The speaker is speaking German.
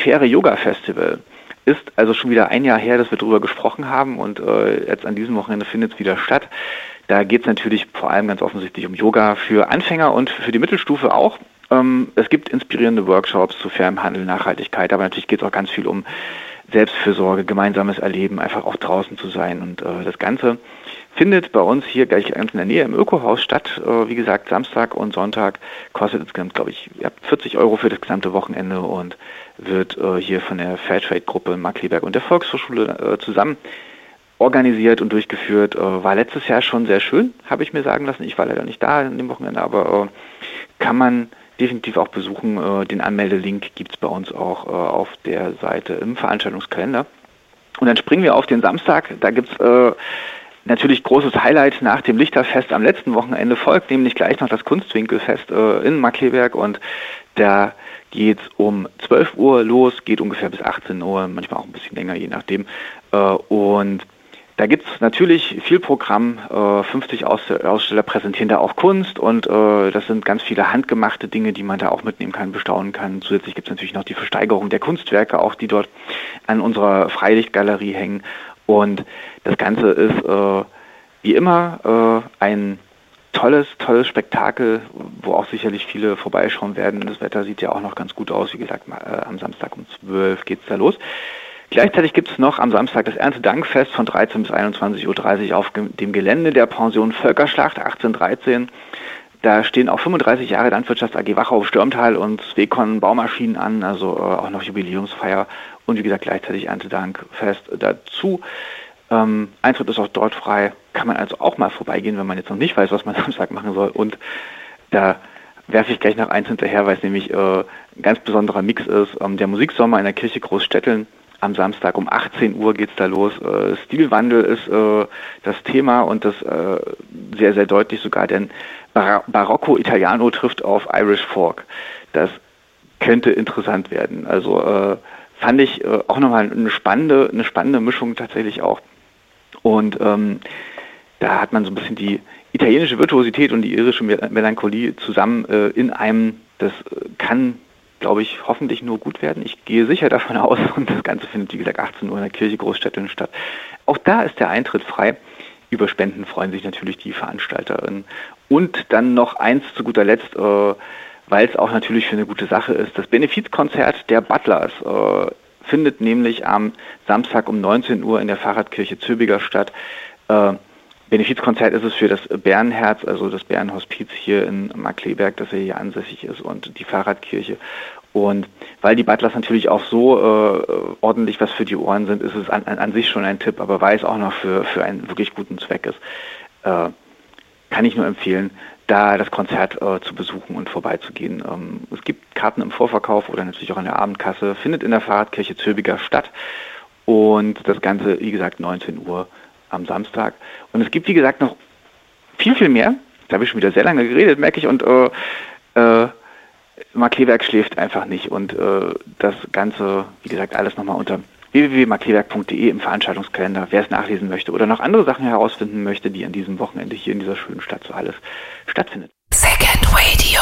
Faire Yoga Festival. Ist also schon wieder ein Jahr her, dass wir darüber gesprochen haben und jetzt an diesem Wochenende findet es wieder statt. Da geht es natürlich vor allem ganz offensichtlich um Yoga für Anfänger und für die Mittelstufe auch. Es gibt inspirierende Workshops zu fairem Handel, Nachhaltigkeit, aber natürlich geht es auch ganz viel um Selbstfürsorge, gemeinsames Erleben, einfach auch draußen zu sein. Und das Ganze findet bei uns hier gleich ganz in der Nähe im Ökohaus statt. Wie gesagt, Samstag und Sonntag kostet insgesamt, glaube ich, 40 € für das gesamte Wochenende und wird hier von der Fairtrade-Gruppe Markkleeberg und der Volkshochschule zusammen organisiert und durchgeführt. War letztes Jahr schon sehr schön, habe ich mir sagen lassen. Ich war leider nicht da an dem Wochenende, aber kann man definitiv auch besuchen. Den Anmeldelink gibt es bei uns auch auf der Seite im Veranstaltungskalender. Und dann springen wir auf den Samstag. Da gibt es natürlich großes Highlight nach dem Lichterfest am letzten Wochenende. Folgt nämlich gleich noch das Kunstwinkelfest in Markkleeberg und da geht es um 12 Uhr los, geht ungefähr bis 18 Uhr, manchmal auch ein bisschen länger, je nachdem. Und da gibt es natürlich viel Programm, 50 Aussteller präsentieren da auch Kunst und das sind ganz viele handgemachte Dinge, die man da auch mitnehmen kann, bestaunen kann. Zusätzlich gibt es natürlich noch die Versteigerung der Kunstwerke, auch die dort an unserer Freilichtgalerie hängen. Und das Ganze ist wie immer ein tolles Spektakel, wo auch sicherlich viele vorbeischauen werden. Das Wetter sieht ja auch noch ganz gut aus. Wie gesagt, am Samstag um 12 geht es da los. Gleichzeitig gibt es noch am Samstag das Erntedankfest von 13 bis 21:30 Uhr auf dem Gelände der Pension Völkerschlacht 1813. Da stehen auch 35 Jahre Landwirtschafts AG Wachau Stürmtal und Swecon Baumaschinen an, also auch noch Jubiläumsfeier und wie gesagt gleichzeitig Erntedankfest dazu. Eintritt ist auch dort frei, kann man also auch mal vorbeigehen, wenn man jetzt noch nicht weiß, was man am Samstag machen soll. Und da werfe ich gleich noch eins hinterher, weil es nämlich ein ganz besonderer Mix ist. Der Musiksommer in der Kirche Großstetteln. Am Samstag um 18 Uhr geht's da los. Stilwandel ist das Thema und das sehr, sehr deutlich sogar, denn Barocco Italiano trifft auf Irish Folk. Das könnte interessant werden. Also fand ich auch nochmal eine spannende Mischung tatsächlich auch. Und da hat man so ein bisschen die italienische Virtuosität und die irische Melancholie zusammen in einem. Das kann, glaube ich, hoffentlich nur gut werden. Ich gehe sicher davon aus und das Ganze findet, wie gesagt, 18 Uhr in der Kirche Großstetteln statt. Auch da ist der Eintritt frei. Über Spenden freuen sich natürlich die VeranstalterInnen. Und dann noch eins zu guter Letzt, weil es auch natürlich für eine gute Sache ist, das Benefizkonzert der Butlers findet nämlich am Samstag um 19 Uhr in der Fahrradkirche Zöbiger statt. Benefizkonzert ist es für das Bärenherz, also das Bärenhospiz hier in Markkleeberg, das hier ansässig ist und die Fahrradkirche. Und weil die Butlers natürlich auch so ordentlich was für die Ohren sind, ist es an sich schon ein Tipp, aber weil es auch noch für einen wirklich guten Zweck ist, kann ich nur empfehlen, da das Konzert zu besuchen und vorbeizugehen. Es gibt Karten im Vorverkauf oder natürlich auch in der Abendkasse, findet in der Fahrradkirche Zöbiger statt und das Ganze, wie gesagt, 19 Uhr am Samstag. Und es gibt, wie gesagt, noch viel mehr. Da habe ich schon wieder sehr lange geredet, merke ich. Und Markkleeberg schläft einfach nicht. Und das Ganze, wie gesagt, alles nochmal unter www.markkleeberg.de im Veranstaltungskalender, wer es nachlesen möchte oder noch andere Sachen herausfinden möchte, die an diesem Wochenende hier in dieser schönen Stadt so alles stattfindet. Second Radio.